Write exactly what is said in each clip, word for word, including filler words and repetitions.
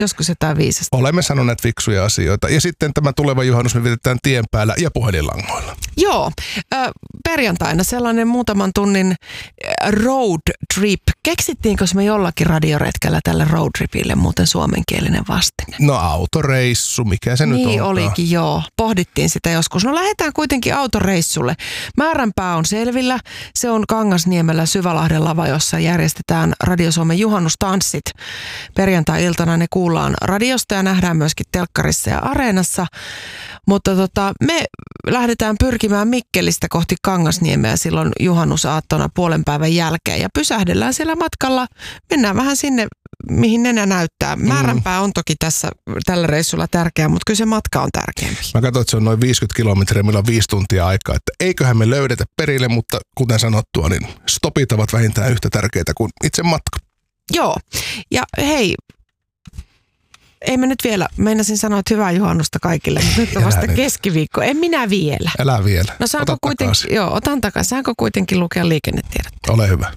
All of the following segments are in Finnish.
joskus jotain viisasta. Olemme sanoneet fiksuja asioita. Ja sitten tämä tuleva juhannus me vietetään tien päällä ja puhelinlangoilla. Joo, äh, perjantaina sellainen muutaman tunnin road trip. Keksittiinkö me jollakin radioretkellä tälle road tripille muuten suomenkielinen vastine? No autoreissu, mikä se niin nyt onkaan. Niin olikin, joo. Pohdittiin sitä joskus. No lähdetään kuitenkin autoreissulle. Määränpää on selvillä. Se on Kangasniemellä Syvälahden lava, jossa järjestetään Radio Suomen juhannustanssit. Perjantai-iltana ne kuullaan radiosta ja nähdään myöskin telkkarissa ja areenassa. Mutta tota, me lähdetään pyrkimään Mikkelistä kohti Kangasniemeä silloin juhannusaattona puolen päivän jälkeen. Ja pysähdellään siellä matkalla. Mennään vähän sinne, mihin nenä näyttää. Määränpää on toki tässä tällä reissulla tärkeä, mutta kyllä se matka on tärkeämpi. Mä katsoin, että se on noin viisikymmentä kilometriä, meillä on viisi tuntia aikaa. Että eiköhän me löydetä perille, mutta kuten sanottua, niin stopit ovat vähintään yhtä tärkeitä kuin itse matka. Joo, ja hei, ei mä nyt vielä, meinasin sanoa, että hyvää juhannusta kaikille, mutta nyt on vasta nyt. keskiviikko. En minä vielä. Älä vielä. No saanko Ota kuitenkin, takaisin. joo, otan takaisin. Saanko kuitenkin lukea liikennetiedot? Ole hyvä.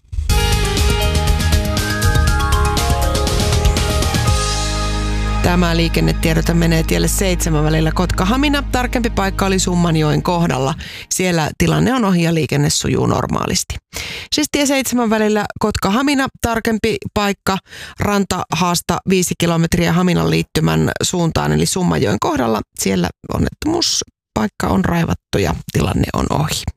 Tämä liikennetiedote menee tielle seitsemän välillä Kotka-Hamina. Tarkempi paikka oli Summanjoen kohdalla. Siellä tilanne on ohi ja liikenne sujuu normaalisti. Siis tie seitsemän välillä Kotka-Hamina. Tarkempi paikka Ranta-Haasta viisi kilometriä Haminan liittymän suuntaan eli Summanjoen kohdalla. Siellä onnettomuuspaikka on raivattu ja tilanne on ohi.